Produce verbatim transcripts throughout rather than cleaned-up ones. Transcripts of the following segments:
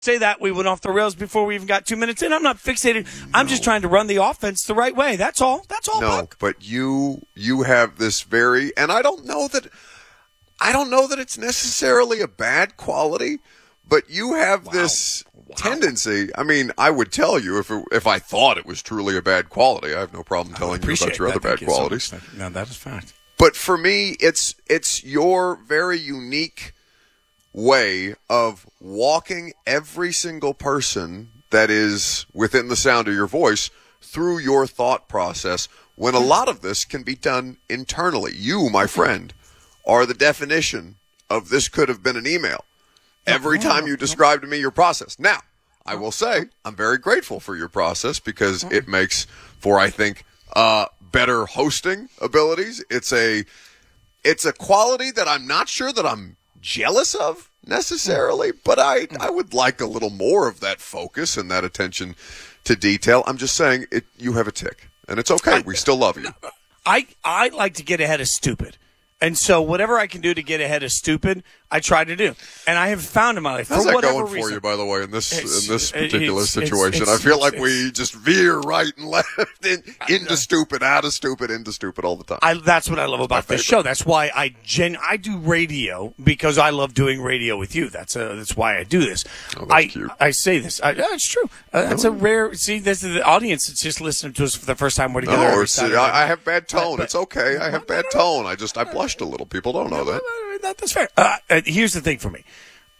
say that we went off the rails before we even got two minutes in. I'm not fixated. I'm just trying to run the offense the right way. That's all. That's all. No, Buck. but you you have this very, and I don't know that I don't know that it's necessarily a bad quality, but you have Wow. this Wow. tendency. I mean, I would tell you if it, if I thought it was truly a bad quality. I have no problem telling you about your other bad qualities. So no, that is fact. But for me, it's it's your very unique way of walking every single person that is within the sound of your voice through your thought process, when a lot of this can be done internally. You, my friend, are the definition of this could have been an email every time you describe to me your process. Now, I will say I'm very grateful for your process because it makes for, I think, uh, better hosting abilities. It's a it's a quality that I'm not sure that I'm jealous of necessarily, but I I would like a little more of that focus and that attention to detail. I'm just saying it. You have a tick, and it's okay. We still love you. I I like to get ahead of stupid. And so whatever I can do to get ahead of stupid, I try to do. And I have found in my life, How's for that whatever going for reason, you, by the way, in this It's- in this particular it's- situation? it's- I feel like it's- we just veer right and left, in, into stupid, out of stupid, into stupid all the time. I, that's what I love about my this favorite. show. That's why I gen I do radio because I love doing radio with you. That's a, that's why I do this. Oh, that's I cute. I say this. I, yeah, it's true. Uh, that's a rare. See, this is the audience that's just listening to us for the first time. We're together. No, every it's, Saturday. I, I have bad tone. but- it's okay. I have bad tone. I just I blushed a little. People don't know that. That, that's fair. Uh, uh, here's the thing for me.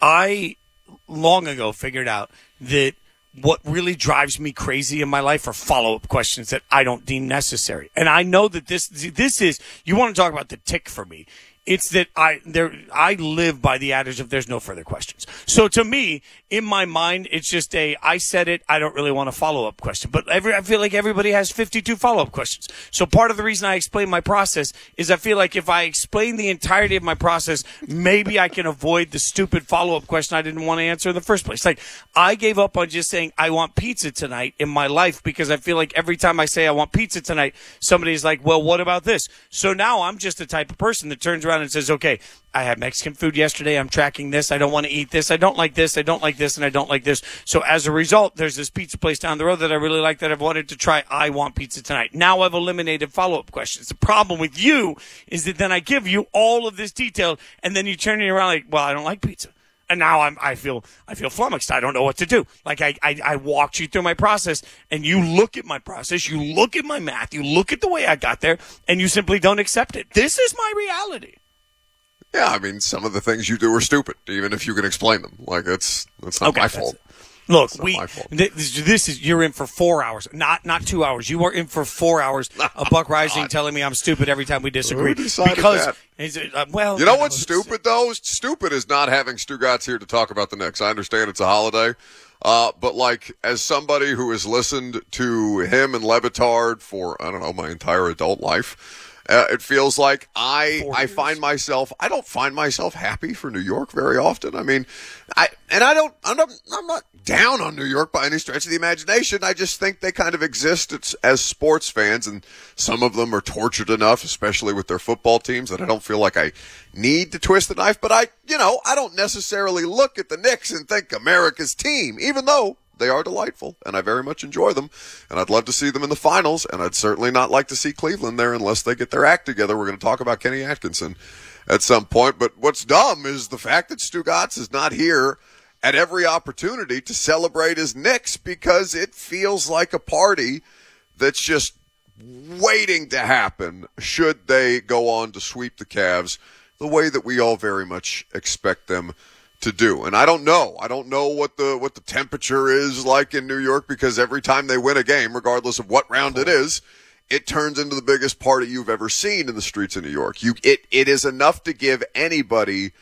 I long ago figured out that what really drives me crazy in my life are follow-up questions that I don't deem necessary. And I know that this this is, you want to talk about the tick for me. It's that I there I live by the adage of there's no further questions. So to me, in my mind, it's just a I said it, I don't really want a follow-up question. But every, I feel like everybody has fifty-two follow-up questions. So part of the reason I explain my process is I feel like if I explain the entirety of my process, maybe I can avoid the stupid follow-up question I didn't want to answer in the first place. Like, I gave up on just saying I want pizza tonight in my life because I feel like every time I say I want pizza tonight, somebody's like, well, what about this? So now I'm just the type of person that turns around and says, okay, I had Mexican food yesterday. I'm tracking this. I don't want to eat this. I don't like this. I don't like this. And I don't like this. So as a result, there's this pizza place down the road that I really like that I've wanted to try. I want pizza tonight. Now I've eliminated follow-up questions. The problem with you is that then I give you all of this detail and then you turn it around like, well, I don't like pizza. And now I'm, I feel, I feel flummoxed. I don't know what to do. Like I, I, I walked you through my process and you look at my process, you look at my math, you look at the way I got there and you simply don't accept it. This is my reality. Yeah, I mean, some of the things you do are stupid, even if you can explain them. Like, it's that's not Okay, my that's fault. it. Look, not we my fault. th- this, this is you're in for four hours, not not two hours. You are in for four hours. A Buck Rising telling me I'm stupid every time we disagree. Who decided because that? is it, uh, well, You know I what's it's- stupid, though? Stupid is not having Stugatz here to talk about the Knicks. I understand it's a holiday. Uh, but, like, as somebody who has listened to him and Levitard for, I don't know, my entire adult life, uh, it feels like I Four I years. find myself, I don't find myself happy for New York very often. I mean, I and I don't, I'm not, I'm not down on New York by any stretch of the imagination. I just think they kind of exist as, as sports fans, and some of them are tortured enough, especially with their football teams, that I don't feel like I need to twist the knife. But I, you know, I don't necessarily look at the Knicks and think America's team, even though they are delightful, and I very much enjoy them, and I'd love to see them in the finals, and I'd certainly not like to see Cleveland there unless they get their act together. We're going to talk about Kenny Atkinson at some point, but what's dumb is the fact that Stugatz is not here at every opportunity to celebrate his Knicks, because it feels like a party that's just waiting to happen should they go on to sweep the Cavs the way that we all very much expect them to do. And I don't know. I don't know what the what the temperature is like in New York, because every time they win a game, regardless of what round it is, it turns into the biggest party you've ever seen in the streets of New York. You it it is enough to give anybody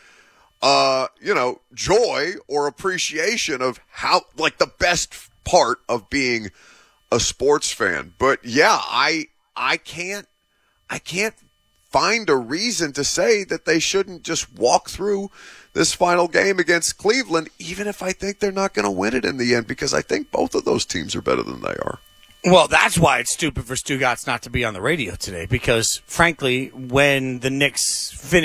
uh, you know, joy or appreciation of how, like, the best part of being a sports fan. But yeah, I I can't I can't find a reason to say that they shouldn't just walk through this final game against Cleveland, even if I think they're not going to win it in the end, because I think both of those teams are better than they are. Well, that's why it's stupid for Stugatz not to be on the radio today, because, frankly, when the Knicks finish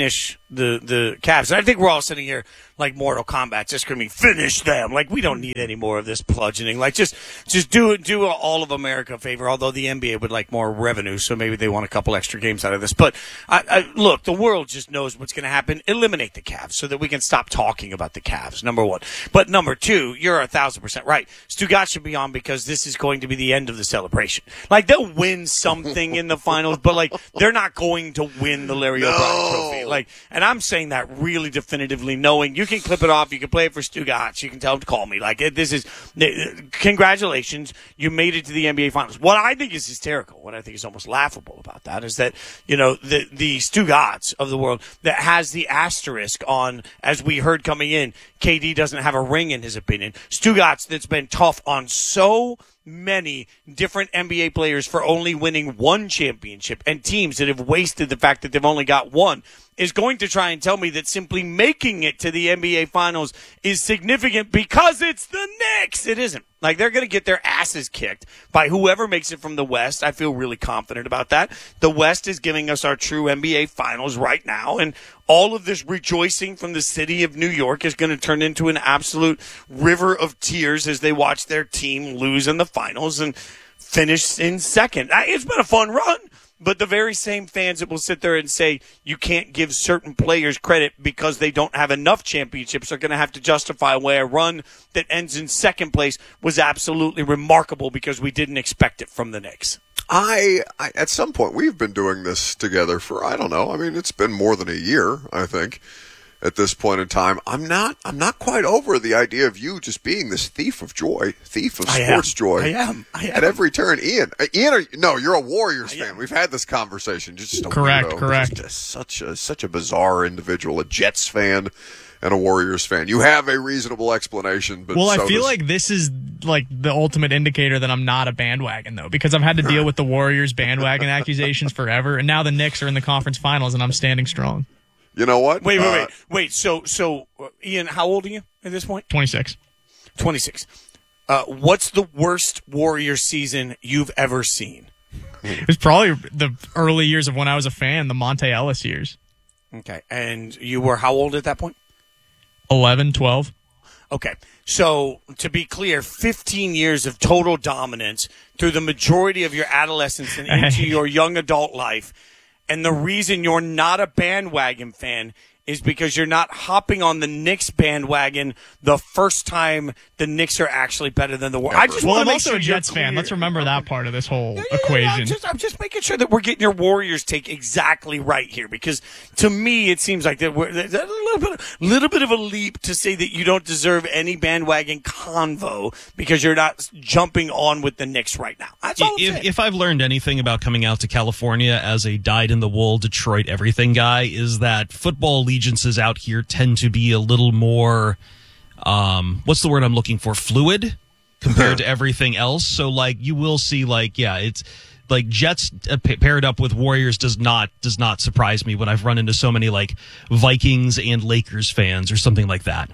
the the Cavs. And I think we're all sitting here like Mortal Kombat, just screaming, finish them. Like, we don't need any more of this bludgeoning. Like, just just do it, do all of America a favor, although the N B A would like more revenue, so maybe they want a couple extra games out of this. But, I, I, look, the world just knows what's going to happen. Eliminate the Cavs so that we can stop talking about the Cavs, number one. But number two, you're a thousand percent right. Stugotz should be on because this is going to be the end of the celebration. Like, they'll win something in the finals, but, like, they're not going to win the Larry No. O'Brien trophy. Like, and I'm saying that really definitively, knowing you can clip it off, you can play it for Stugotz, you can tell him to call me. Like, this is, congratulations, you made it to the N B A Finals. What I think is hysterical, what I think is almost laughable about that is that, you know, the, the Stugotz of the world that has the asterisk on, as we heard coming in, K D doesn't have a ring in his opinion. Stugotz that's been tough on so many different N B A players for only winning one championship and teams that have wasted the fact that they've only got one, is going to try and tell me that simply making it to the N B A Finals is significant because it's the Knicks. It isn't. Like, they're going to get their asses kicked by whoever makes it from the West. I feel really confident about that. The West is giving us our true N B A Finals right now, and all of this rejoicing from the city of New York is going to turn into an absolute river of tears as they watch their team lose in the finals and finish in second. It's been a fun run. But the very same fans that will sit there and say you can't give certain players credit because they don't have enough championships are going to have to justify why a run that ends in second place was absolutely remarkable because we didn't expect it from the Knicks. I, I at some point, we've been doing this together for, I don't know, I mean, it's been more than a year, I think, at this point in time. I'm not I'm not quite over the idea of you just being this thief of joy, thief of sports joy. I am. I am. At every turn. Ian, uh, Ian, are, no, you're a Warriors fan. We've had this conversation. You're just a correct, weirdo. correct. Just such a such a bizarre individual, a Jets fan and a Warriors fan. You have a reasonable explanation, but well, so I feel does, like this is like the ultimate indicator that I'm not a bandwagon, though, because I've had to deal with the Warriors bandwagon accusations forever, and now the Knicks are in the conference finals, and I'm standing strong. You know what? Wait, wait, Uh, wait, wait. So, so uh, Ian, how old are you at this point? twenty-six. twenty-six. Uh, what's the worst Warrior season you've ever seen? It was probably the early years of when I was a fan, the Monte Ellis years. Okay, and you were how old at that point? eleven, twelve. Okay, so to be clear, fifteen years of total dominance through the majority of your adolescence and into your young adult life. And the reason you're not a bandwagon fan is because you're not hopping on the Knicks bandwagon the first time the Knicks are actually better than the Warriors. I just well, want I'm to make also sure a Jets fan. clear. Let's remember that part of this whole Yeah, yeah, equation. yeah, I'm, just, I'm just making sure that we're getting your Warriors take exactly right here, because to me it seems like that we're, there's a little bit, little bit of a leap to say that you don't deserve any bandwagon convo because you're not jumping on with the Knicks right now. That's all I'm If, saying. if I've learned anything about coming out to California as a dyed-in-the-wool Detroit everything guy, is that football allegiances out here tend to be a little more, um, what's the word I'm looking for, fluid compared to everything else. So, like, you will see, like, yeah, it's like Jets uh, pa- paired up with Warriors does not does not surprise me when I've run into so many, like, Vikings and Lakers fans or something like that.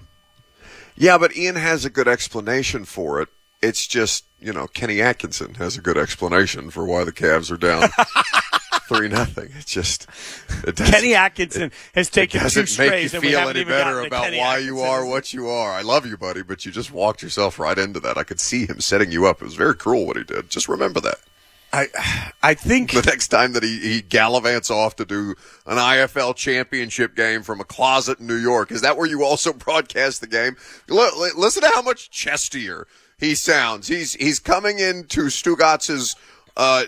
Yeah, but Ian has a good explanation for it. It's just, you know, Kenny Atkinson has a good explanation for why the Cavs are down three nothing. It's just it Kenny Atkinson it, has taken it two doesn't make you strays, and we feel haven't any even better gotten to about Kenny why Atkinson. you are what you are. I love you, buddy, but you just walked yourself right into that. I could see him setting you up. It was very cruel what he did. Just remember that. I, I think The next time that he, he gallivants off to do an I F L championship game from a closet in New York, is that where you also broadcast the game? L- listen to how much chestier he sounds. He's he's coming into Stugotz's uh,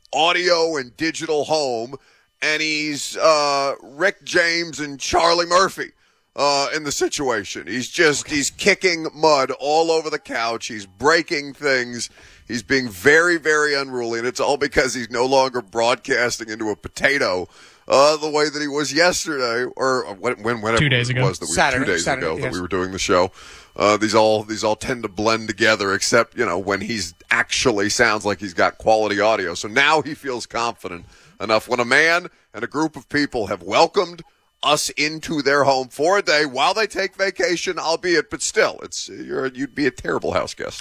audio and digital home, and he's uh, Rick James and Charlie Murphy uh, in the situation. He's just he's kicking mud all over the couch. He's breaking things. He's being very, very unruly, and it's all because he's no longer broadcasting into a potato uh, the way that he was yesterday, or when, when whenever Two days it ago. was that we, Saturday, two days Saturday, ago yes. that we were doing the show. Uh, these all these all tend to blend together, except you know when he's actually sounds like he's got quality audio. So now he feels confident enough when a man and a group of people have welcomed us into their home for a day while they take vacation, albeit, but still, it's you're you'd be a terrible house guest.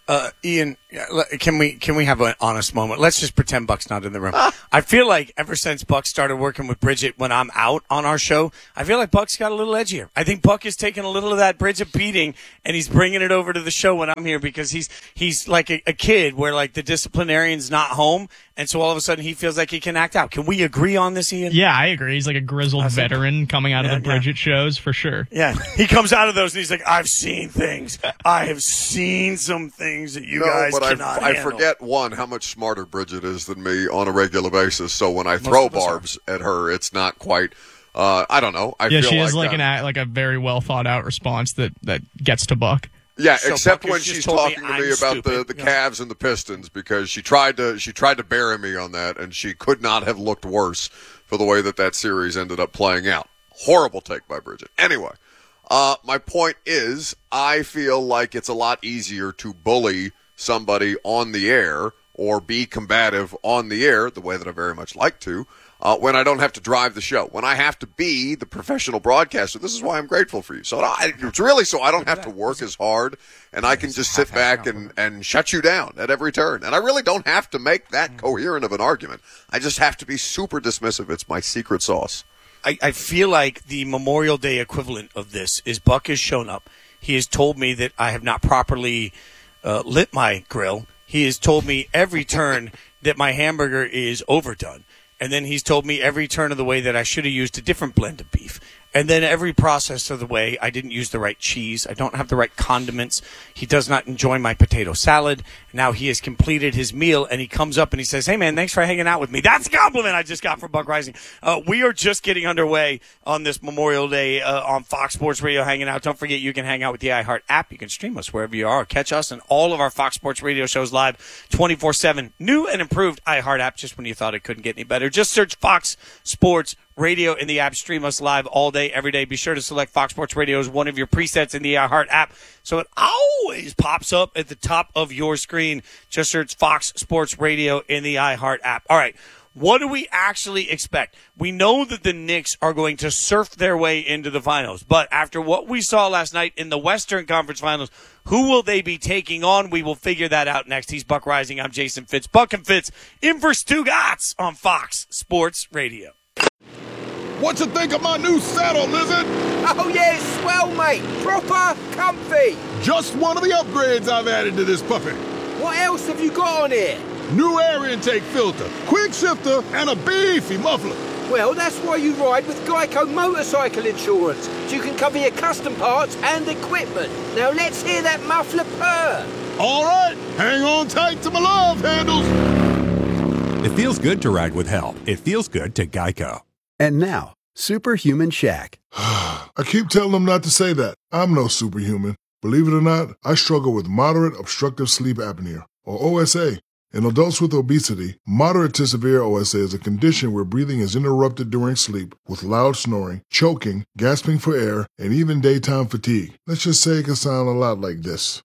Uh, Ian, can we can we have an honest moment? Let's just pretend Buck's not in the room. I feel like ever since Buck started working with Bridget when I'm out on our show, I feel like Buck's got a little edgier. I think Buck is taking a little of that Bridget beating and he's bringing it over to the show when I'm here because he's he's like a, a kid where like the disciplinarian's not home, and so all of a sudden he feels like he can act out. Can we agree on this, Ian? Yeah, I agree. He's like a grizzled That's veteran it. coming out yeah, of the Bridget yeah. shows for sure. Yeah, he comes out of those and he's like, I've seen things. I have seen some things that you no, guys but cannot I, I handle. forget, one, how much smarter Bridget is than me on a regular basis. So when I throw barbs at her, it's not quite, uh, I don't know. I yeah, feel she has like, like, uh, an like a very well thought out response that, that gets to Buck. Yeah, So except Buck when has just she's told me talking to I'm me about stupid. the, the Yeah. Cavs and the Pistons, because she tried to she tried to bury me on that, and she could not have looked worse for the way that that series ended up playing out. Horrible take by Bridget. Anyway, uh, my point is, I feel like it's a lot easier to bully somebody on the air or be combative on the air, the way that I very much like to, Uh, when I don't have to drive the show, when I have to be the professional broadcaster. This is why I'm grateful for you. So I, it's really so I don't have to work as hard, and I can just sit back and, and shut you down at every turn. And I really don't have to make that coherent of an argument. I just have to be super dismissive. It's my secret sauce. I, I feel like the Memorial Day equivalent of this is Buck has shown up. He has told me that I have not properly uh, lit my grill. He has told me every turn that my hamburger is overdone. And then he's told me every turn of the way that I should have used a different blend of beef. And then every process of the way I didn't use the right cheese. I don't have the right condiments. He does not enjoy my potato salad. Now he has completed his meal, and he comes up and he says, hey, man, thanks for hanging out with me. That's a compliment I just got from Buck Rising. Uh, we are just getting underway on this Memorial Day uh, on Fox Sports Radio hanging out. Don't forget, you can hang out with the iHeart app. You can stream us wherever you are. Catch us and all of our Fox Sports Radio shows live twenty-four seven. New and improved iHeart app, just when you thought it couldn't get any better. Just search Fox Sports Radio in the app. Stream us live all day, every day. Be sure to select Fox Sports Radio as one of your presets in the iHeart app, so it always pops up at the top of your screen. Just search Fox Sports Radio in the iHeart app. All right, what do we actually expect? We know that the Knicks are going to surf their way into the finals, but after what we saw last night in the Western Conference Finals, who will they be taking on? We will figure that out next. He's Buck Rising. I'm Jason Fitz. Buck and Fitz in for Stu Gatz on Fox Sports Radio. What you think of my new saddle, Lizard? Oh, yeah, it's swell, mate. Proper comfy. Just one of the upgrades I've added to this puppy. What else have you got on here? New air intake filter, quick shifter, and a beefy muffler. Well, that's why you ride with Geico Motorcycle Insurance, so you can cover your custom parts and equipment. Now let's hear that muffler purr. All right, hang on tight to my love handles. It feels good to ride with help. It feels good to Geico. And now, Superhuman Shaq. I keep telling them not to say that. I'm no superhuman. Believe it or not, I struggle with moderate obstructive sleep apnea, or O S A. In adults with obesity, moderate to severe O S A is a condition where breathing is interrupted during sleep with loud snoring, choking, gasping for air, and even daytime fatigue. Let's just say it can sound a lot like this.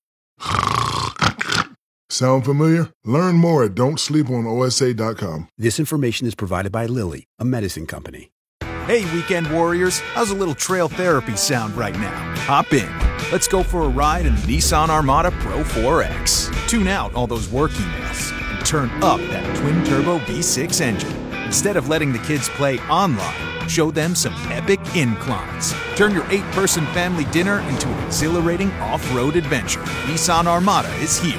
Sound familiar? Learn more at don't sleep on O S A dot com. This information is provided by Lilly, a medicine company. Hey, weekend warriors, how's a little trail therapy sound right now? Hop in. Let's go for a ride in the Nissan Armada Pro four X. Tune out all those work emails and turn up that twin-turbo V six engine. Instead of letting the kids play online, show them some epic inclines. Turn your eight-person family dinner into an exhilarating off-road adventure. Nissan Armada is here.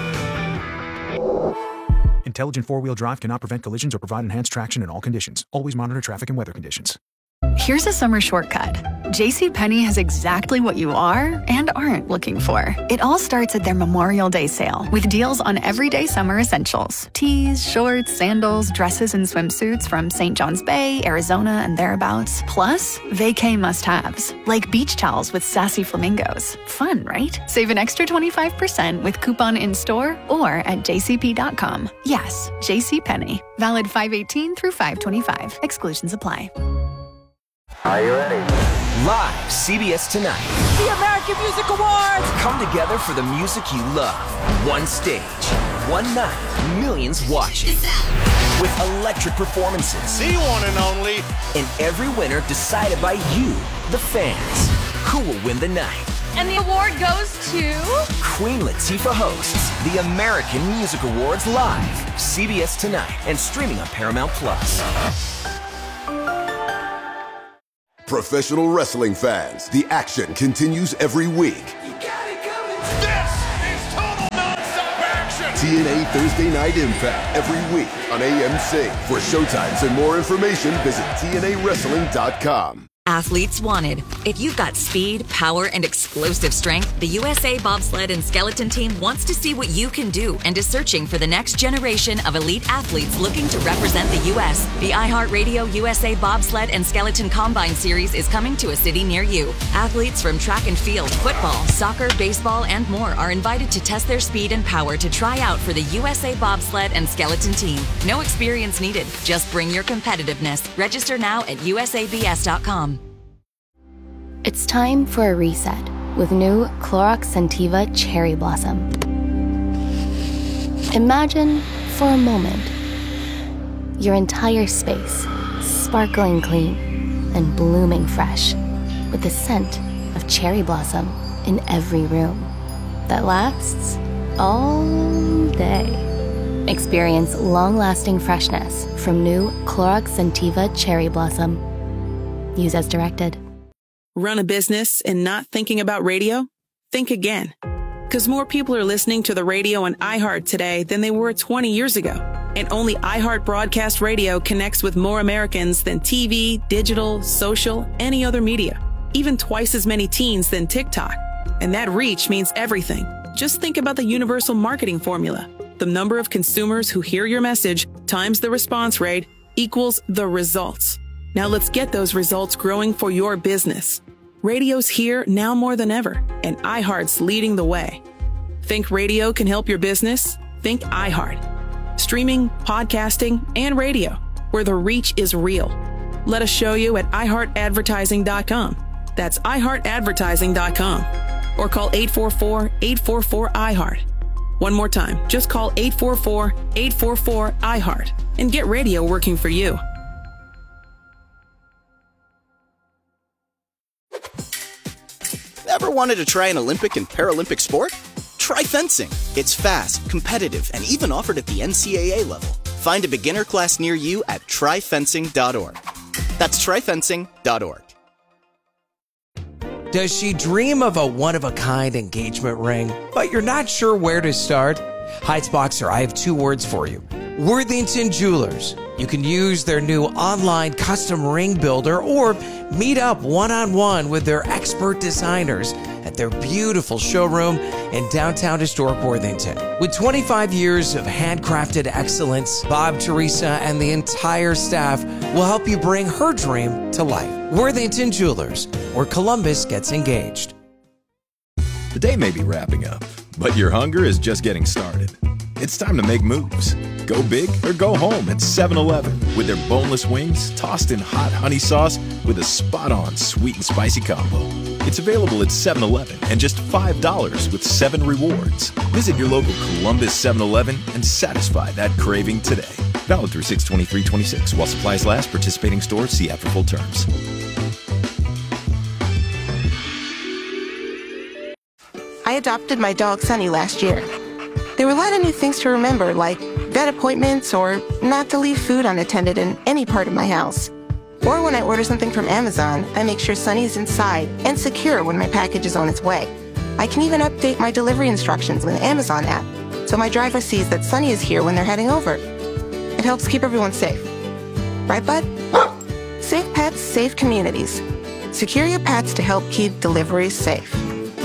Intelligent four-wheel drive cannot prevent collisions or provide enhanced traction in all conditions. Always monitor traffic and weather conditions. Here's a summer shortcut. JCPenney has exactly what you are and aren't looking for. It all starts at their Memorial Day sale with deals on everyday summer essentials. Tees, shorts, sandals, dresses, and swimsuits from Saint John's Bay, Arizona, and thereabouts. Plus, vacay must-haves, like beach towels with sassy flamingos. Fun, right? Save an extra twenty-five percent with coupon in-store or at j c p dot com. Yes, JCPenney. Valid five eighteen through five twenty-five. Exclusions apply. Are you ready? Live, C B S Tonight. The American Music Awards! Come together for the music you love. One stage, one night, millions watching. With electric performances. The one and only. And every winner decided by you, the fans. Who will win the night? And the award goes to... Queen Latifah hosts the American Music Awards live, C B S Tonight, and streaming on Paramount Plus. Professional wrestling fans, the action continues every week. T N A Thursday Night Impact every week on A M C. For showtimes and more information, visit T N A wrestling dot com. Athletes wanted. If you've got speed, power, and explosive strength, the U S A Bobsled and Skeleton Team wants to see what you can do and is searching for the next generation of elite athletes looking to represent the U S. The iHeartRadio U S A Bobsled and Skeleton Combine Series is coming to a city near you. Athletes from track and field, football, soccer, baseball, and more are invited to test their speed and power to try out for the U S A Bobsled and Skeleton Team. No experience needed. Just bring your competitiveness. Register now at U S A B S dot com. It's time for a reset with new Clorox Scentiva Cherry Blossom. Imagine, for a moment, your entire space sparkling clean and blooming fresh with the scent of cherry blossom in every room that lasts all day. Experience long-lasting freshness from new Clorox Scentiva Cherry Blossom. Use as directed. Run a business and not thinking about radio? Think again. Because more people are listening to the radio on iHeart today than they were twenty years ago. And only iHeart Broadcast Radio connects with more Americans than T V, digital, social, any other media. Even twice as many teens than TikTok. And that reach means everything. Just think about the universal marketing formula. The number of consumers who hear your message times the response rate equals the results. Now let's get those results growing for your business. Radio's here now more than ever, and iHeart's leading the way. Think radio can help your business? Think iHeart. Streaming, podcasting, and radio, where the reach is real. Let us show you at i heart advertising dot com. That's i heart advertising dot com. Or call eight four four, eight four four, I heart. One more time, just call eight four four, eight four four, I heart and get radio working for you. Ever wanted to try an Olympic and Paralympic sport? Try fencing. It's fast, competitive, and even offered at the N C A A level. Find a beginner class near you at try fencing dot org. That's try fencing dot org. Does she dream of a one-of-a-kind engagement ring, but you're not sure where to start? Heights Boxer, I have two words for you. Worthington Jewelers. You can use their new online custom ring builder or meet up one-on-one with their expert designers at their beautiful showroom in downtown historic Worthington. With twenty-five years of handcrafted excellence, Bob, Teresa, and the entire staff will help you bring her dream to life. Worthington Jewelers, where Columbus gets engaged. The day may be wrapping up, but your hunger is just getting started. It's time to make moves. Go big or go home at seven eleven with their boneless wings tossed in hot honey sauce with a spot-on sweet and spicy combo. It's available at seven eleven and just five dollars with seven rewards. Visit your local Columbus seven eleven and satisfy that craving today. Valid through six twenty-three twenty-six while supplies last. Participating stores. See app for full terms. I adopted my dog Sunny last year. There were a lot of new things to remember, like vet appointments or not to leave food unattended in any part of my house. Or when I order something from Amazon, I make sure Sunny is inside and secure when my package is on its way. I can even update my delivery instructions with the Amazon app, so my driver sees that Sunny is here when they're heading over. It helps keep everyone safe. Right, bud? Safe pets, safe communities. Secure your pets to help keep deliveries safe.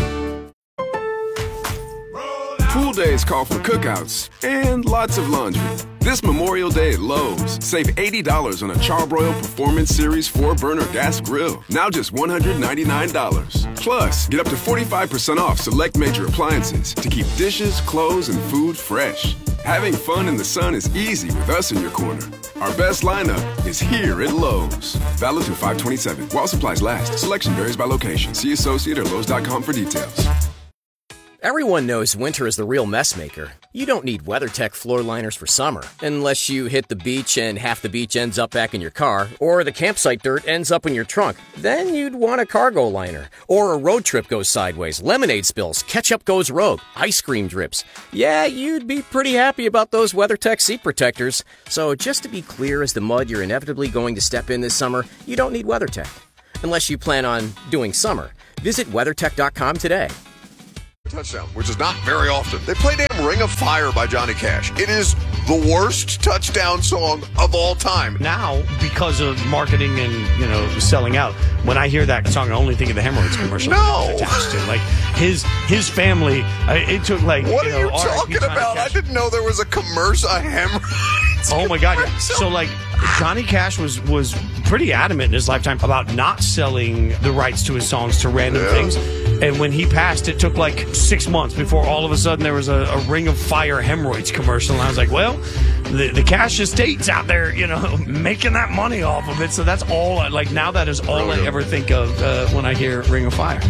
Pool days call for cookouts and lots of laundry. This Memorial Day at Lowe's, save eighty dollars on a Charbroil Performance Series four burner gas grill. Now just one hundred ninety-nine dollars. Plus, get up to forty-five percent off select major appliances to keep dishes, clothes, and food fresh. Having fun in the sun is easy with us in your corner. Our best lineup is here at Lowe's. Valid through five twenty-seven. While supplies last. Selection varies by location. See associate or Lowe's dot com for details. Everyone knows winter is the real mess maker. You don't need WeatherTech floor liners for summer, unless you hit the beach and half the beach ends up back in your car, or the campsite dirt ends up in your trunk. Then you'd want a cargo liner. Or a road trip goes sideways, lemonade spills, ketchup goes rogue, ice cream drips. Yeah, you'd be pretty happy about those WeatherTech seat protectors. So just to be clear as the mud you're inevitably going to step in this summer, you don't need WeatherTech. Unless you plan on doing summer. Visit WeatherTech dot com today. Touchdown, which is not very often. They play damn Ring of Fire by Johnny Cash. It is the worst touchdown song of all time. Now, because of marketing and, you know, selling out, when I hear that song, I only think of the hemorrhoids commercial. No! Attached to. Like, his his family, uh, it took like, What you are know, you talking about? I didn't know there was a commercial, a hemorrhoids Oh my God! commercial. So like, Johnny Cash was was pretty adamant in his lifetime about not selling the rights to his songs to random Yeah. things. And when he passed, it took like six months before all of a sudden there was a, a Ring of Fire hemorrhoids commercial. And I was like, well, the, the Cash estate's out there, you know, making that money off of it. So that's all. I, like now, that is all I ever think of uh, when I hear Ring of Fire.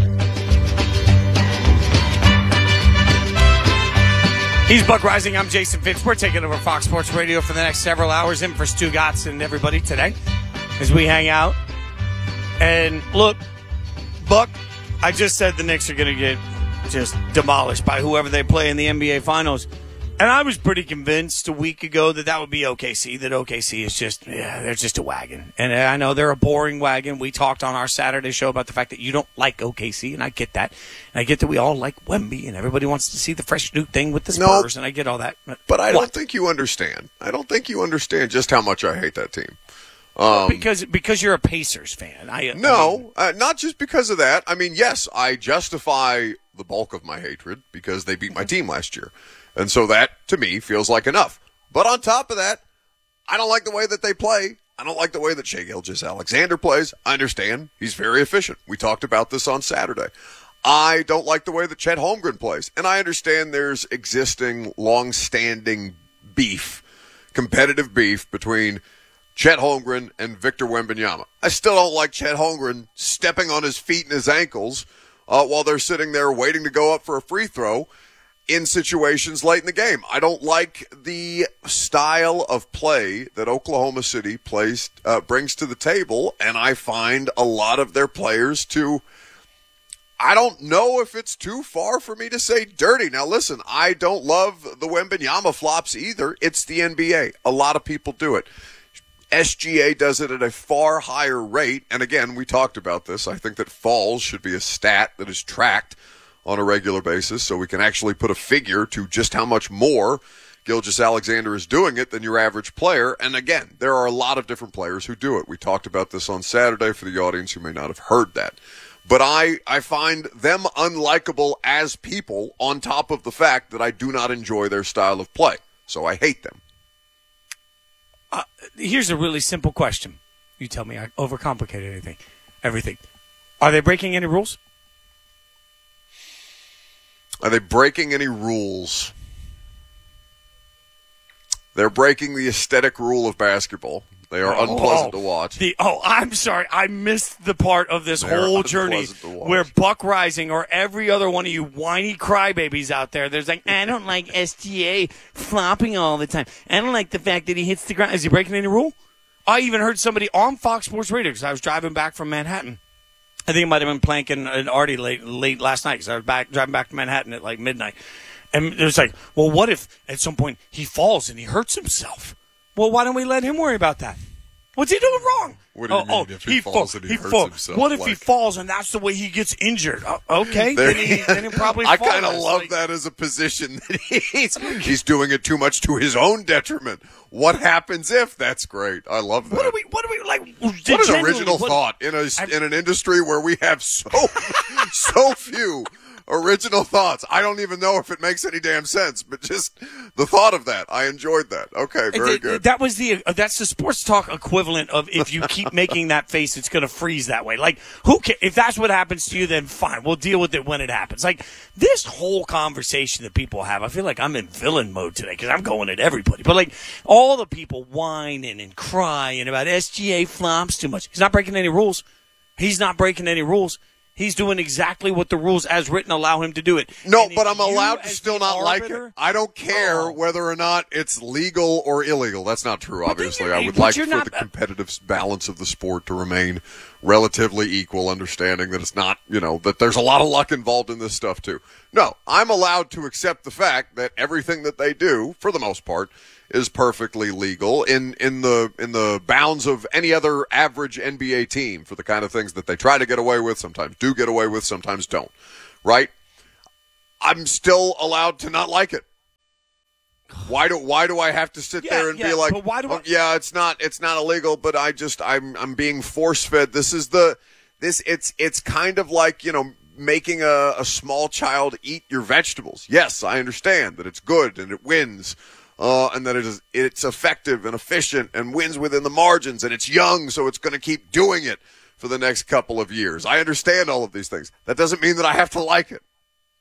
He's Buck Rising. I'm Jason Fitz. We're taking over Fox Sports Radio for the next several hours. In for Stu Gatz and everybody today as we hang out. And look, Buck, I just said the Knicks are going to get just demolished by whoever they play in the N B A Finals. And I was pretty convinced a week ago that that would be O K C, that O K C is just, yeah, they're just a wagon. And I know they're a boring wagon. We talked on our Saturday show about the fact that you don't like O K C, and I get that. And I get that we all like Wemby, and everybody wants to see the fresh new thing with the Spurs, No, and I get all that. But, But I what? don't think you understand. I don't think you understand just how much I hate that team. Um, because because you're a Pacers fan. I No, uh, not just because of that. I mean, yes, I justify the bulk of my hatred because they beat my team last year. And so that, to me, feels like enough. But on top of that, I don't like the way that they play. I don't like the way that Shai Gilgeous-Alexander plays. I understand. He's very efficient. We talked about this on Saturday. I don't like the way that Chet Holmgren plays. And I understand there's existing, long-standing beef, competitive beef between Chet Holmgren and Victor Wembanyama. I still don't like Chet Holmgren stepping on his feet and his ankles uh, while they're sitting there waiting to go up for a free throw in situations late in the game. I don't like the style of play that Oklahoma City plays uh, brings to the table, and I find a lot of their players to, I don't know if it's too far for me to say dirty. Now listen, I don't love the Wembanyama flops either. It's the N B A. A lot of people do it. S G A does it at a far higher rate, and again, we talked about this. I think that falls should be a stat that is tracked on a regular basis so we can actually put a figure to just how much more Gilgeous-Alexander is doing it than your average player. And again, there are a lot of different players who do it. We talked about this on Saturday for the audience who may not have heard that. But I, I find them unlikable as people on top of the fact that I do not enjoy their style of play. So I hate them. Uh, here's a really simple question. You tell me I overcomplicated anything. Everything. Are they breaking any rules? Are they breaking any rules? They're breaking the aesthetic rule of basketball. They are Oh, unpleasant oh, to watch. The, oh, I'm sorry. I missed the part of this They're whole journey unpleasant to watch. where Buck Rising or every other one of you whiny crybabies out there, there's like, I don't like S G A flopping all the time. I don't like the fact that he hits the ground. Is he breaking any rule? I even heard somebody on Fox Sports Radio because I was driving back from Manhattan. I think it might have been Plank and, and Artie late late last night because I was back driving back to Manhattan at like midnight. And it was like, well, what if at some point he falls and he hurts himself? Well, why don't we let him worry about that? What's he doing wrong? What do you oh, mean oh, if he falls and he hurts fall- himself? What if he Like- falls and that's the way he gets injured? Uh, okay, There- then, he, then he'll probably I fall. kind of It's love like- that as a position that he's, he's doing it too much to his own detriment. What happens if? That's great. I love that. What do we, what do we, like, What an genuinely, original what- thought in a in an industry where we have so so few original thoughts. I don't even know if it makes any damn sense, but just the thought of that, I enjoyed that. Okay, very Th- good. That was the uh, that's the sports talk equivalent of if you keep making that face, it's going to freeze that way. Like, who ca- if that's what happens to you, then fine, we'll deal with it when it happens. Like this whole conversation that people have, I feel like I'm in villain mode today because I'm going at everybody. But like all the people whining and crying about S G A flops too much. He's not breaking any rules. He's not breaking any rules. He's doing exactly what the rules as written allow him to do it. No, and but I'm allowed to still not arbiter, like it. I don't care oh. whether or not it's legal or illegal. That's not true, but obviously. I would but like for not, the competitive balance of the sport to remain relatively equal, understanding that it's not, you know, that there's a lot of luck involved in this stuff too. No, I'm allowed to accept the fact that everything that they do, for the most part, is perfectly legal in, in the in the bounds of any other average N B A team for the kind of things that they try to get away with, sometimes do get away with, sometimes don't. Right? I'm still allowed to not like it. Why do why do I have to sit yeah, there and yeah, be like, but why do oh, I- yeah, it's not it's not illegal, but I just I'm I'm being force fed. This is the this it's it's kind of like, you know, making a, a small child eat your vegetables. Yes, I understand that it's good and it wins. Uh, and that it is, it's effective and efficient and wins within the margins, and it's young, so it's going to keep doing it for the next couple of years. I understand all of these things. That doesn't mean that I have to like it.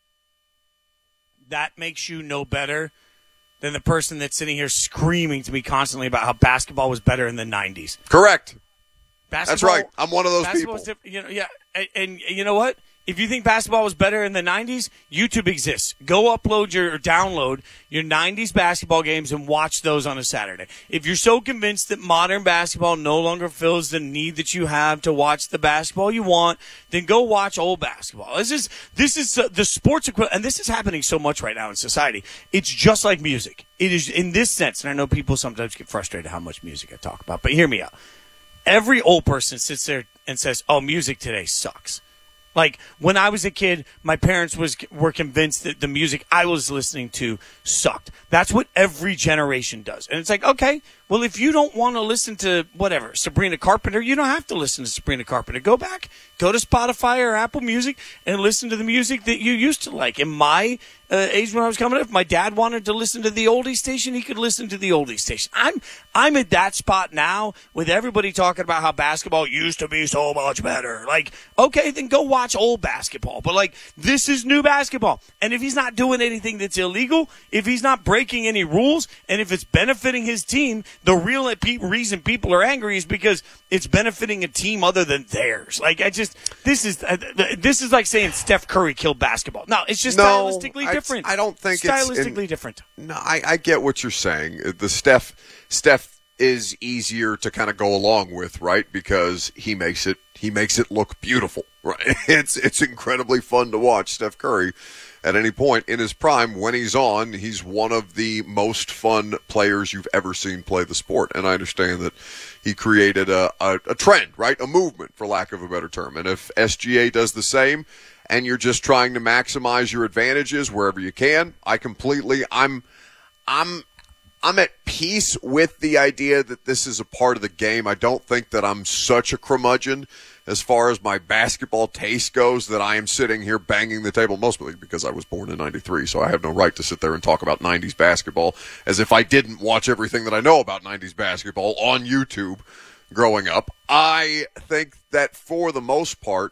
That makes you no better than the person that's sitting here screaming to me constantly about how basketball was better in the nineties. Correct. Basketball, That's right. I'm one of those people. Diff- you know, yeah, and, and you know what? If you think basketball was better in the nineties, YouTube exists. Go upload your or download your nineties basketball games and watch those on a Saturday. If you're so convinced that modern basketball no longer fills the need that you have to watch the basketball you want, then go watch old basketball. This is this is uh, the sports equivalent, and this is happening so much right now in society. It's just like music. It is in this sense, and I know people sometimes get frustrated how much music I talk about, but hear me out. Every old person sits there and says, "Oh, music today sucks." Like, when I was a kid, my parents was were convinced that the music I was listening to sucked. That's what every generation does. And it's like, okay, well, if you don't want to listen to, whatever, Sabrina Carpenter, you don't have to listen to Sabrina Carpenter. Go back, go to Spotify or Apple Music and listen to the music that you used to like. In my uh, age when I was coming up, if my dad wanted to listen to the oldie station, he could listen to the oldie station. I'm I'm at that spot now with everybody talking about how basketball used to be so much better. Like, okay, then go watch old basketball. But, like, this is new basketball. And if he's not doing anything that's illegal, if he's not breaking any rules, and if it's benefiting his team, the real reason people are angry is because it's benefiting a team other than theirs. Like, I just, this is uh, this is like saying Steph Curry killed basketball. No, it's just no, stylistically I, different. I don't think stylistically it's in, different. No, I, I get what you're saying. The Steph, Steph is easier to kind of go along with, right? Because he makes it he makes it look beautiful, right? It's it's incredibly fun to watch Steph Curry. At any point in his prime, when he's on, he's one of the most fun players you've ever seen play the sport. And I understand that he created a, a, a trend, right? A movement, for lack of a better term. And if S G A does the same, and you're just trying to maximize your advantages wherever you can, I completely, I'm, I'm, I'm at peace with the idea that this is a part of the game. I don't think that I'm such a curmudgeon as far as my basketball taste goes that I am sitting here banging the table, mostly because I was born in ninety-three, so I have no right to sit there and talk about nineties basketball as if I didn't watch everything that I know about nineties basketball on YouTube growing up. I think that for the most part,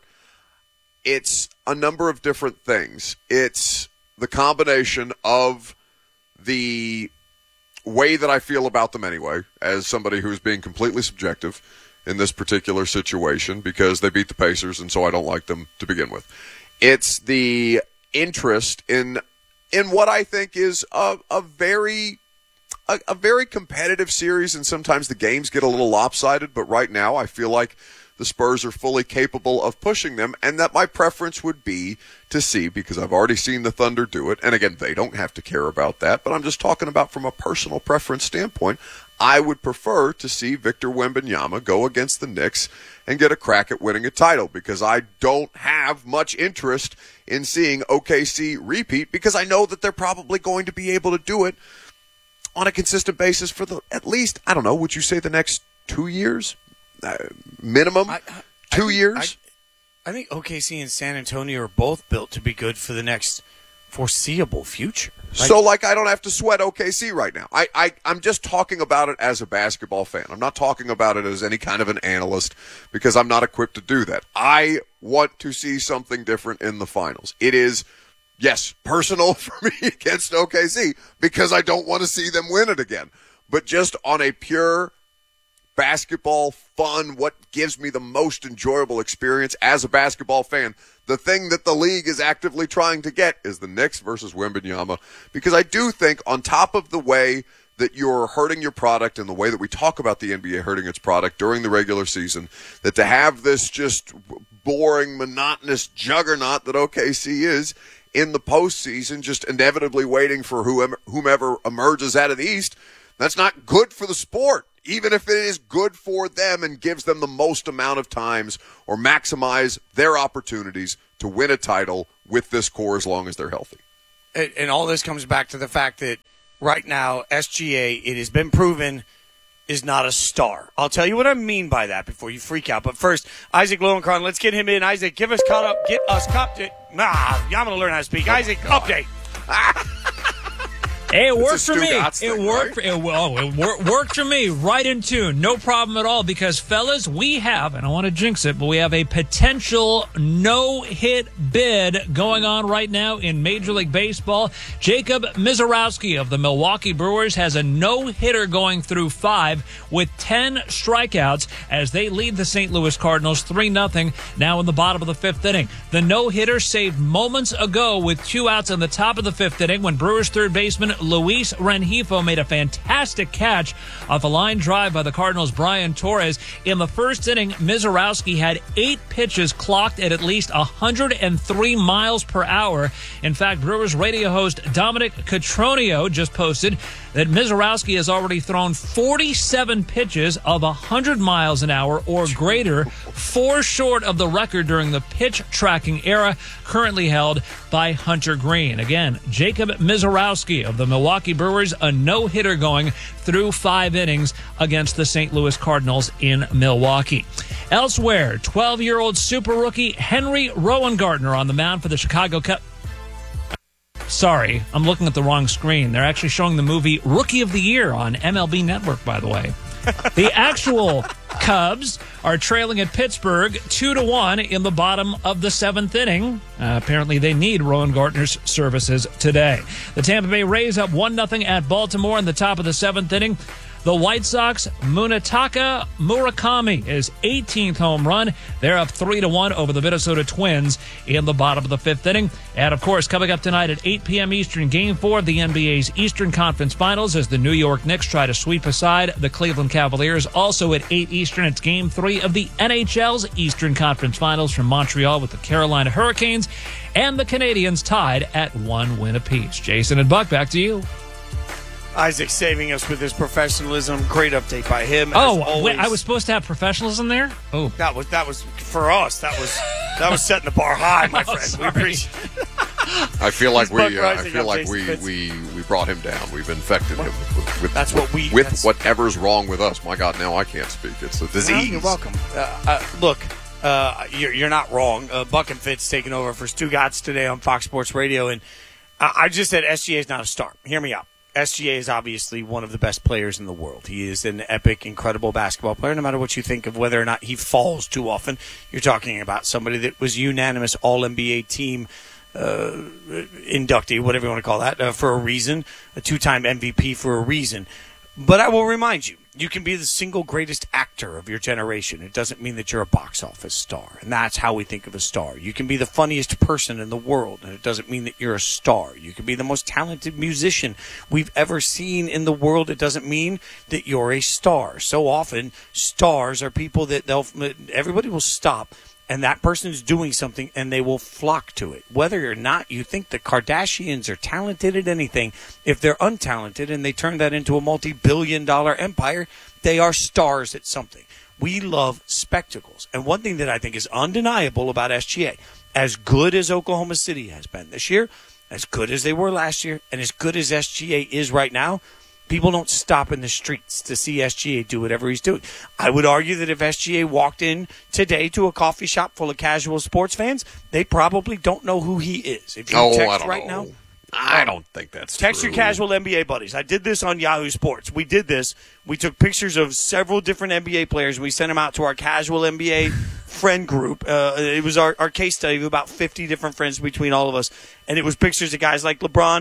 it's a number of different things. It's the combination of the way that I feel about them anyway, as somebody who's being completely subjective in this particular situation because they beat the Pacers, and so I don't like them to begin with. It's the interest in in what I think is a, a very a, a very competitive series, and sometimes the games get a little lopsided, but right now I feel like the Spurs are fully capable of pushing them, and that my preference would be to see, because I've already seen the Thunder do it, and again, they don't have to care about that, but I'm just talking about from a personal preference standpoint, I would prefer to see Victor Wembanyama go against the Knicks and get a crack at winning a title, because I don't have much interest in seeing O K C repeat, because I know that they're probably going to be able to do it on a consistent basis for the, at least, I don't know, would you say the next two years? Uh, minimum I, I, two I think, years. I, I think O K C and San Antonio are both built to be good for the next foreseeable future. Like, so, like, I don't have to sweat O K C right now. I, I, I'm just talking about it as a basketball fan. I'm not talking about it as any kind of an analyst because I'm not equipped to do that. I want to see something different in the finals. It is, yes, personal for me against O K C because I don't want to see them win it again. But just on a pure basketball fun, what gives me the most enjoyable experience as a basketball fan, the thing that the league is actively trying to get is the Knicks versus Wembanyama, because I do think on top of the way that you're hurting your product and the way that we talk about the N B A hurting its product during the regular season, that to have this just boring, monotonous juggernaut that O K C is in the postseason, just inevitably waiting for whomever, whomever emerges out of the East, that's not good for the sport, even if it is good for them and gives them the most amount of times or maximize their opportunities to win a title with this core as long as they're healthy. And, and all this comes back to the fact that right now, S G A, it has been proven, is not a star. I'll tell you what I mean by that before you freak out. But first, Isaac Lowenkron, let's get him in. Isaac, give us caught up. Get us caught up. Nah, I'm going to learn how to speak. Isaac, oh, update. Hey, it worked for me. It thing, worked. Right? For, it, oh, it wor- worked for me. Right in tune. No problem at all. Because, fellas, we have, and I want to jinx it, but we have a potential no-hit bid going on right now in Major League Baseball. Jacob Misiorowski of the Milwaukee Brewers has a no-hitter going through five with ten strikeouts as they lead the Saint Louis Cardinals three nothing now in the bottom of the fifth inning. The no-hitter saved moments ago with two outs in the top of the fifth inning when Brewers third baseman Luis Rengifo made a fantastic catch off a line drive by the Cardinals' Brian Torres. In the first inning, Misiorowski had eight pitches clocked at at least one hundred three miles per hour. In fact, Brewers radio host Dominic Cotroneo just posted that Misiorowski has already thrown forty-seven pitches of one hundred miles an hour or greater, four short of the record during the pitch tracking era currently held by Hunter Green. Again, Jacob Misiorowski of the Milwaukee Brewers, a no-hitter going through five innings against the Saint Louis Cardinals in Milwaukee. Elsewhere, twelve-year-old super rookie Henry Rowengartner on the mound for the Chicago Cubs. Sorry, I'm looking at the wrong screen. They're actually showing the movie Rookie of the Year on M L B Network, by the way. The actual Cubs are trailing at Pittsburgh two to one in the bottom of the seventh inning. Uh, apparently they need Rowengartner's services today. The Tampa Bay Rays up one nothing at Baltimore in the top of the seventh inning. The White Sox, Munetaka Murakami, his eighteenth home run. They're up three to one over the Minnesota Twins in the bottom of the fifth inning. And, of course, coming up tonight at eight p.m. Eastern, Game four of the N B A's Eastern Conference Finals as the New York Knicks try to sweep aside the Cleveland Cavaliers. Also at eight Eastern, it's Game three of the N H L's Eastern Conference Finals from Montreal with the Carolina Hurricanes and the Canadiens tied at one win apiece. Jason and Buck, back to you. Isaac saving us with his professionalism. Great update by him. Oh, wait, I was supposed to have professionalism there? Oh, that was that was for us. That was that was setting the bar high, my friend. Sorry. We appreciate. I feel like we. Uh, I feel up, like we, we we brought him down. We've infected him with, with that's with, what we with that's, whatever's wrong with us. My God, now I can't speak. It's a disease. No, you're welcome. Uh, uh, look, uh, you're you're not wrong. Uh, Buck and Fitz taking over for Stu Gatz today on Fox Sports Radio, and uh, I just said S G A is not a star. Hear me out. S G A is obviously one of the best players in the world. He is an epic, incredible basketball player, no matter what you think of whether or not he falls too often. You're talking about somebody that was unanimous All N B A team uh, inductee, whatever you want to call that, uh, for a reason, a two-time M V P for a reason. But I will remind you, you can be the single greatest actor of your generation. It doesn't mean that you're a box office star, and that's how we think of a star. You can be the funniest person in the world, and it doesn't mean that you're a star. You can be the most talented musician we've ever seen in the world. It doesn't mean that you're a star. So often, stars are people that they'll everybody will stop, and that person is doing something, and they will flock to it. Whether or not you think the Kardashians are talented at anything, if they're untalented and they turn that into a multi-billion dollar empire, they are stars at something. We love spectacles. And one thing that I think is undeniable about S G A, as good as Oklahoma City has been this year, as good as they were last year, and as good as S G A is right now, people don't stop in the streets to see S G A do whatever he's doing. I would argue that if S G A walked in today to a coffee shop full of casual sports fans, they probably don't know who he is. If you oh, text I don't right know. now, I don't think that's text true. your casual N B A buddies. I did this on Yahoo Sports. We did this. We took pictures of several different N B A players. We sent them out to our casual N B A friend group. Uh, it was our, our case study of about fifty different friends between all of us. And it was pictures of guys like LeBron,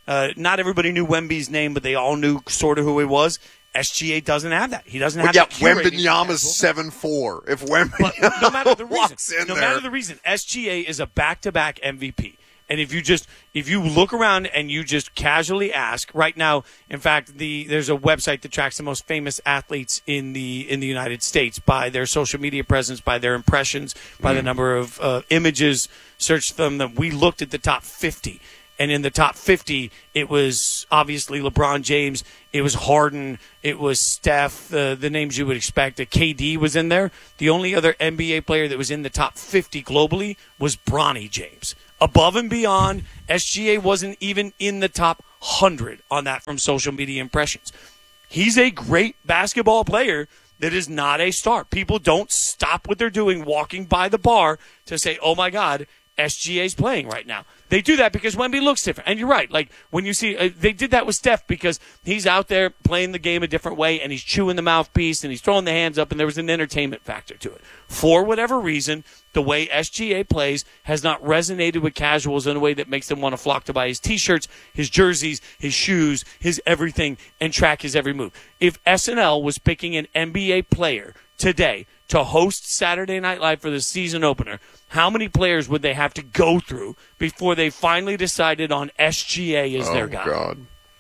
Uh, not everybody knew Wemby's name, but they all knew sort of who he was. S G A doesn't have that. He doesn't have yeah, that. Yeah, Wembanyama's seven four. If Wembanyama no matter the reason, walks in no there. matter the reason, S G A is a back-to-back M V P. And if you just if you look around and you just casually ask right now, in fact, the there's a website that tracks the most famous athletes in the in the United States by their social media presence, by their impressions, by mm. the number of uh, images searched from them. We looked at the top fifty, and in the top fifty, it was obviously LeBron James, it was Harden, it was Steph, uh, the names you would expect. Uh, K D was in there. The only other N B A player that was in the top fifty globally was Bronny James. Above and beyond, S G A wasn't even in the top one hundred on that from social media impressions. He's a great basketball player that is not a star. People don't stop what they're doing walking by the bar to say, oh, my God, S G A's playing right now. They do that because Wemby looks different. And you're right. Like, when you see uh, – they did that with Steph because he's out there playing the game a different way, and he's chewing the mouthpiece, and he's throwing the hands up, and there was an entertainment factor to it. For whatever reason, the way S G A plays has not resonated with casuals in a way that makes them want to flock to buy his T-shirts, his jerseys, his shoes, his everything, and track his every move. If S N L was picking an N B A player today to host Saturday Night Live for the season opener, how many players would they have to go through before they finally decided on S G A as oh, their guy? God.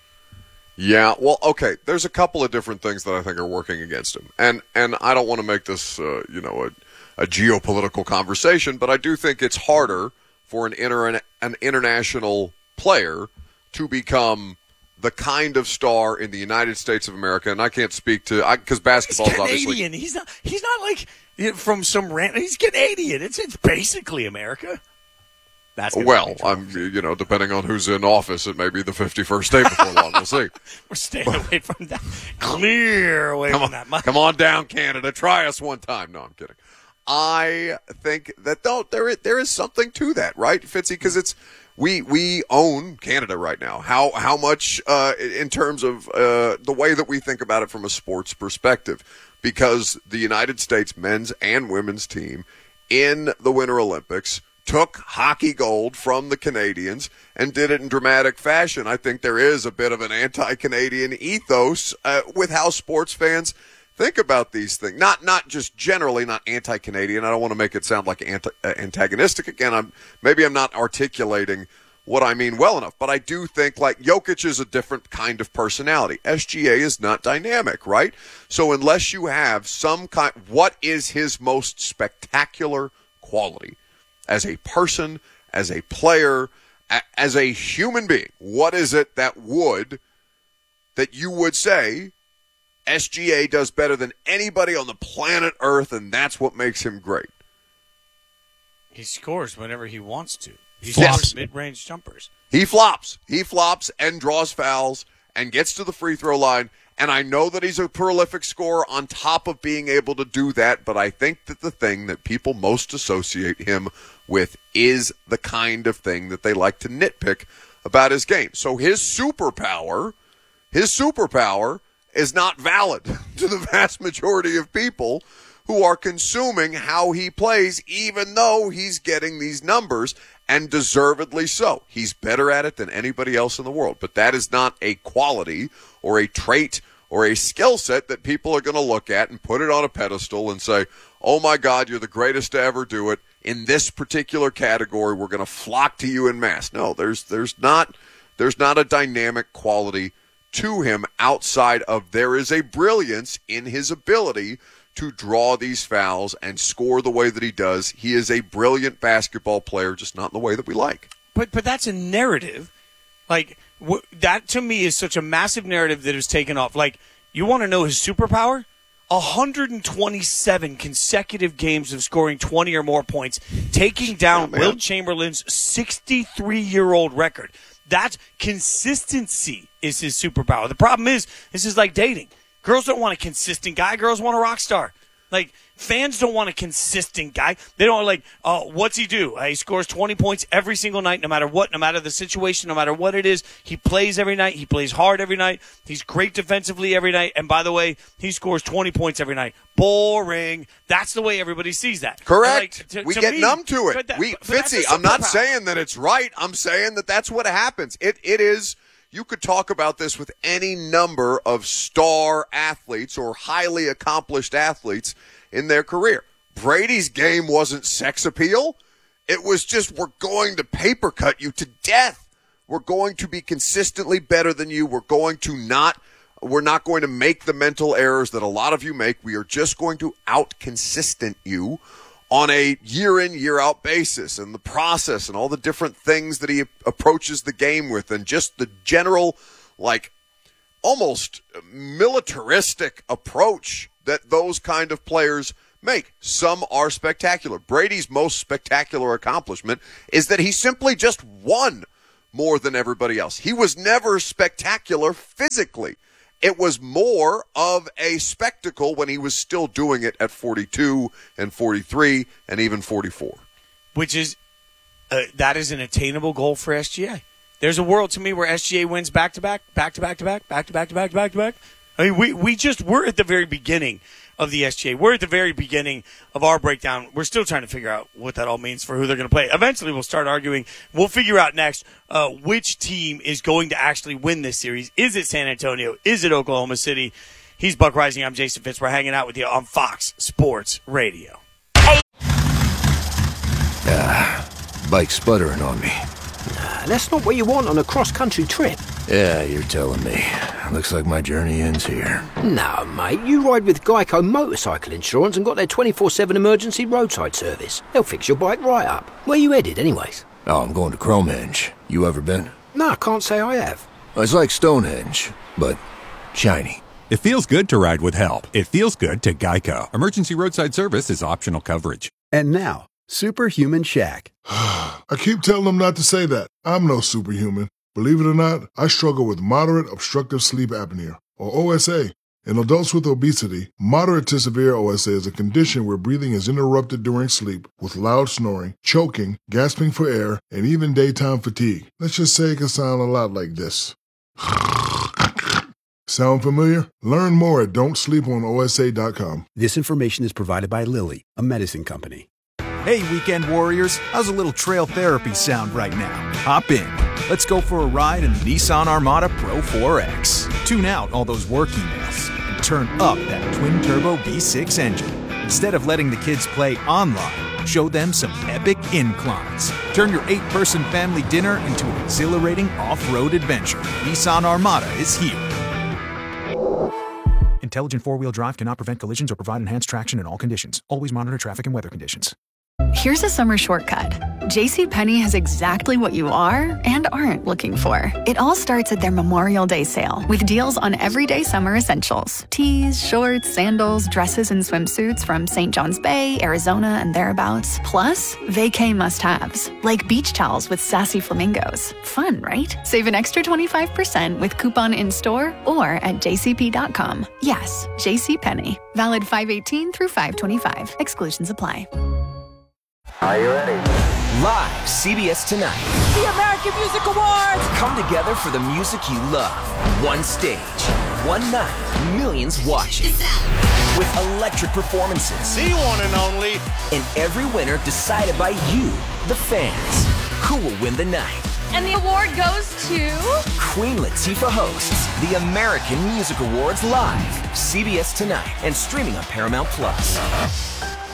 Yeah, well, okay, there's a couple of different things that I think are working against him. And and I don't want to make this, uh, you know, a, a geopolitical conversation, but I do think it's harder for an, inter- an international player to become the kind of star in the United States of America. And I can't speak to – because basketball he's is obviously – Canadian. He's not, he's not like from some rant. He's Canadian. It's, it's basically America. That's well, I'm, you know, depending on who's in office, it may be the fifty-first state before long. We'll see. We're staying away from that. Clear away come from on, that. Come on down, Canada. Try us one time. No, I'm kidding. I think that though there is, there is something to that, right, Fitzy? Because it's we we own Canada right now. How how much uh, in terms of uh, the way that we think about it from a sports perspective? Because the United States men's and women's team in the Winter Olympics took hockey gold from the Canadians and did it in dramatic fashion. I think there is a bit of an anti-Canadian ethos uh, with how sports fans think about these things. Not not just generally, not anti-Canadian. I don't want to make it sound like anti- uh, antagonistic. Again, I'm maybe I'm not articulating what I mean well enough, but I do think like Jokic is a different kind of personality. S G A is not dynamic, right? So unless you have some kind, what is his most spectacular quality? As a person, as a player, a- as a human being, what is it that would, that you would say S G A does better than anybody on the planet Earth, and that's what makes him great? He scores whenever he wants to. He Flops. scores mid-range jumpers. He flops. He flops and draws fouls and gets to the free throw line. And I know that he's a prolific scorer on top of being able to do that, but I think that the thing that people most associate him with is the kind of thing that they like to nitpick about his game. So his superpower, his superpower is not valid to the vast majority of people who are consuming how he plays, even though he's getting these numbers, and deservedly so. He's better at it than anybody else in the world, but that is not a quality or a trait or a skill set that people are going to look at and put it on a pedestal and say, oh my God, you're the greatest to ever do it. In this particular category, we're going to flock to you en masse. No, there's there's not there's not a dynamic quality to him outside of there is a brilliance in his ability to draw these fouls and score the way that he does. He is a brilliant basketball player, just not in the way that we like. But but that's a narrative. Like, wh- that to me is such a massive narrative that is taken off. Like, you want to know his superpower? one hundred twenty-seven consecutive games of scoring twenty or more points, taking down yeah, Wilt Chamberlain's sixty-three-year-old record. That consistency is his superpower. The problem is, this is like dating. Girls don't want a consistent guy. Girls want a rock star. Like, fans don't want a consistent guy. They don't like, oh, what's he do? Uh, he scores twenty points every single night, no matter what, no matter the situation, no matter what it is. He plays every night. He plays hard every night. He's great defensively every night. And by the way, he scores twenty points every night. Boring. That's the way everybody sees that. Correct. Like, to, we to get me, numb to it. That, we, Fitzy, I'm not saying that it's right. I'm saying that that's what happens. It It is, You could talk about this with any number of star athletes or highly accomplished athletes in their career. Brady's game wasn't sex appeal. It was just, we're going to paper cut you to death. We're going to be consistently better than you. We're going to not, we're not going to make the mental errors that a lot of you make. We are just going to out-consistent you on a year-in, year-out basis, and the process and all the different things that he approaches the game with, and just the general, like, almost militaristic approach that those kind of players make. Some are spectacular. Brady's most spectacular accomplishment is that he simply just won more than everybody else. He was never spectacular physically. It was more of a spectacle when he was still doing it at forty-two and forty-three and even forty-four. Which is, uh, that is an attainable goal for S G A. There's a world to me where S G A wins back-to-back, back-to-back-to-back, back-to-back-to-back, back-to-back. I mean, we, we just, we're at the very beginning of the S G A. We're at the very beginning of our breakdown. We're still trying to figure out what that all means for who they're going to play. Eventually, we'll start arguing. We'll figure out next uh, which team is going to actually win this series. Is it San Antonio? Is it Oklahoma City? He's Buck Rising. I'm Jason Fitz. We're hanging out with you on Fox Sports Radio. Ah, bike sputtering on me. Nah, that's not what you want on a cross-country trip. Yeah, you're telling me. Looks like my journey ends here. No, mate, you ride with Geico Motorcycle Insurance and got their twenty-four seven emergency roadside service. They'll fix your bike right up. Where you headed, anyways? Oh, I'm going to Cromenge. You ever been? No, I can't say I have. It's like Stonehenge, but shiny. It feels good to ride with help. It feels good to Geico. Emergency roadside service is optional coverage. And now, Superhuman Shaq. I keep telling them not to say that. I'm no superhuman. Believe it or not, I struggle with moderate obstructive sleep apnea, or O S A. In adults with obesity, moderate to severe O S A is a condition where breathing is interrupted during sleep with loud snoring, choking, gasping for air, and even daytime fatigue. Let's just say it can sound a lot like this. Sound familiar? Learn more at don't sleep on O S A dot com. This information is provided by Lilly, a medicine company. Hey, weekend warriors, how's a little trail therapy sound right now? Hop in. Let's go for a ride in the Nissan Armada Pro four X. Tune out all those work emails and turn up that twin-turbo V six engine. Instead of letting the kids play online, show them some epic inclines. Turn your eight-person family dinner into an exhilarating off-road adventure. Nissan Armada is here. Intelligent four-wheel drive cannot prevent collisions or provide enhanced traction in all conditions. Always monitor traffic and weather conditions. Here's a summer shortcut. JCPenney has exactly what you are and aren't looking for. It all starts at their Memorial Day sale with deals on everyday summer essentials. Tees, shorts, sandals, dresses, and swimsuits from Saint John's Bay, Arizona, and thereabouts. Plus, vacay must-haves, like beach towels with sassy flamingos. Fun, right? Save an extra twenty-five percent with coupon in-store or at j c p dot com. Yes, JCPenney. Valid five eighteen through five twenty-five. Exclusions apply. Are you ready? Live, C B S Tonight. The American Music Awards! Come together for the music you love. One stage, one night, millions watching. With electric performances. The one and only. And every winner decided by you, the fans. Who will win the night? And the award goes to... Queen Latifah hosts the American Music Awards live. C B S Tonight and streaming on Paramount Plus.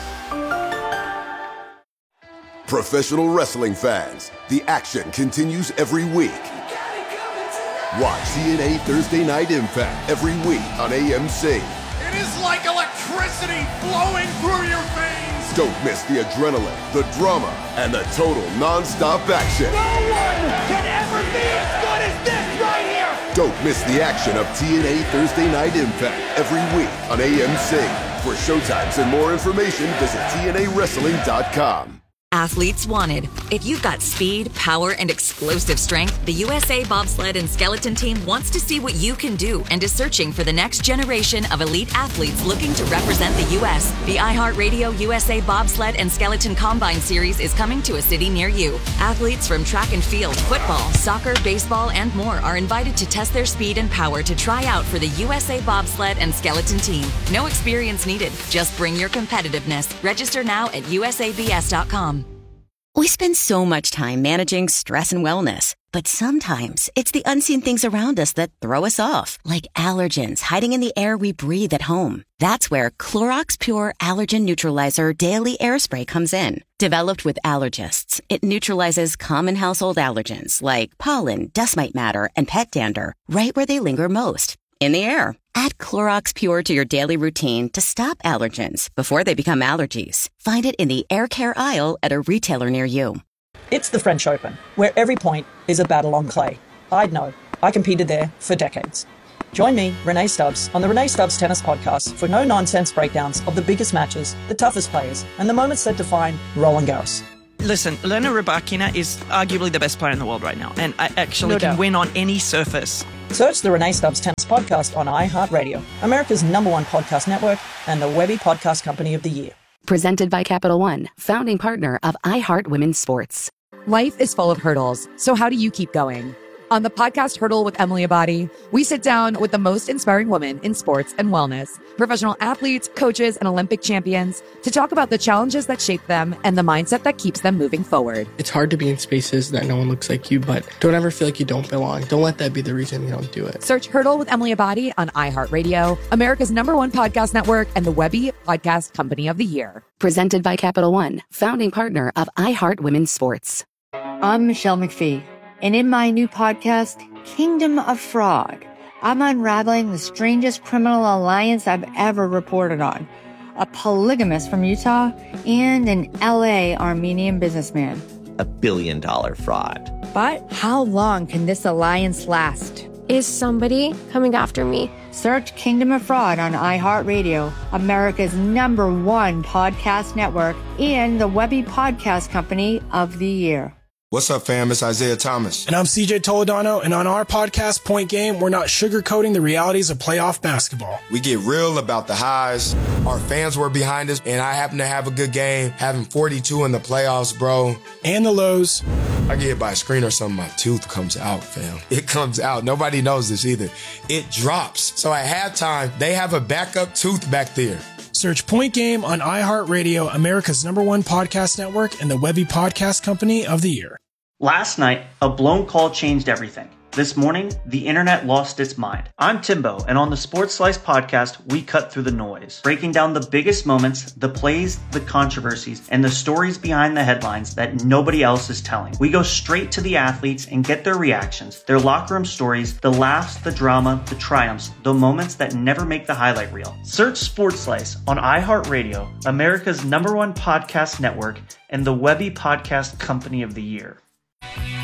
Professional wrestling fans, the action continues every week. Watch T N A Thursday Night Impact every week on A M C. It is like electricity flowing through your veins. Don't miss the adrenaline, the drama, and the total non-stop action. No one can ever be as good as this right here. Don't miss the action of T N A Thursday Night Impact every week on A M C. For showtimes and more information, visit T N A wrestling dot com. Athletes wanted. If you've got speed, power, and explosive strength, the U S A Bobsled and Skeleton Team wants to see what you can do and is searching for the next generation of elite athletes looking to represent the U S The iHeartRadio U S A Bobsled and Skeleton Combine Series is coming to a city near you. Athletes from track and field, football, soccer, baseball, and more are invited to test their speed and power to try out for the U S A Bobsled and Skeleton Team. No experience needed. Just bring your competitiveness. Register now at U S A B S dot com. We spend so much time managing stress and wellness, But sometimes it's the unseen things around us that throw us off, like allergens hiding in the air we breathe at home. That's where Clorox Pure Allergen Neutralizer Daily Air Spray comes in. Developed with allergists, it neutralizes common household allergens like pollen, dust mite matter, and pet dander right where they linger most, in the air. Add Clorox Pure to your daily routine to stop allergens before they become allergies. Find it in the air care aisle at a retailer near you. It's the French Open, where every point is a battle on clay. I'd know. I competed there for decades. Join me, Renee Stubbs, on the Renee Stubbs Tennis Podcast for no-nonsense breakdowns of the biggest matches, the toughest players, and the moments that define Roland Garros. Listen, Elena Rybakina is arguably the best player in the world right now, and I actually No can doubt. win on any surface. Search the Renee Stubbs Tennis Podcast on iHeartRadio, America's number one podcast network, and the Webby Podcast Company of the Year. Presented by Capital One, founding partner of iHeart Women's Sports. Life is full of hurdles, so how do you keep going? On the podcast Hurdle with Emily Abadi, we sit down with the most inspiring women in sports and wellness, professional athletes, coaches, and Olympic champions to talk about the challenges that shape them and the mindset that keeps them moving forward. It's hard to be in spaces that no one looks like you, but don't ever feel like you don't belong. Don't let that be the reason you don't do it. Search Hurdle with Emily Abadi on iHeartRadio, America's number one podcast network, and the Webby Podcast Company of the Year. Presented by Capital One, founding partner of iHeart Women's Sports. I'm Michelle McPhee, and in my new podcast, Kingdom of Fraud, I'm unraveling the strangest criminal alliance I've ever reported on. A polygamist from Utah and an L A Armenian businessman. A billion dollar fraud. But how long can this alliance last? Is somebody coming after me? Search Kingdom of Fraud on iHeartRadio, America's number one podcast network, and the Webby Podcast Company of the Year. What's up, fam? It's Isaiah Thomas. And I'm C J Toledano, and on our podcast, Point Game, we're not sugarcoating the realities of playoff basketball. We get real about the highs. Our fans were behind us, and I happen to have a good game, having forty-two in the playoffs, bro. And the lows. I get hit by a screen or something, my tooth comes out, fam. It comes out. Nobody knows this either. It drops. So at halftime, they have a backup tooth back there. Search Point Game on iHeartRadio, America's number one podcast network, and the Webby Podcast Company of the Year. Last night, a blown call changed everything. This morning, the internet lost its mind. I'm Timbo, and on the Sports Slice podcast, we cut through the noise, breaking down the biggest moments, the plays, the controversies, and the stories behind the headlines that nobody else is telling. We go straight to the athletes and get their reactions, their locker room stories, the laughs, the drama, the triumphs, the moments that never make the highlight reel. Search Sports Slice on iHeartRadio, America's number one podcast network, and the Webby Podcast Company of the Year.